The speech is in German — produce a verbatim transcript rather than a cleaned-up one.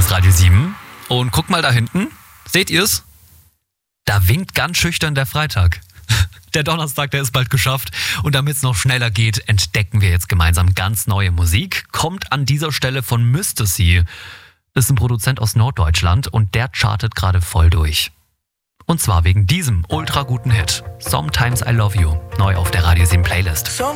ist Radio sieben. Und guck mal da hinten. Seht ihr's? Da winkt ganz schüchtern der Freitag. Der Donnerstag, der ist bald geschafft. Und damit es noch schneller geht, entdecken wir jetzt gemeinsam ganz neue Musik. Kommt an dieser Stelle von Mystacy. Das ist ein Produzent aus Norddeutschland und der chartet gerade voll durch. Und zwar wegen diesem ultra guten Hit. Sometimes I Love You. Neu auf der Radio sieben Playlist.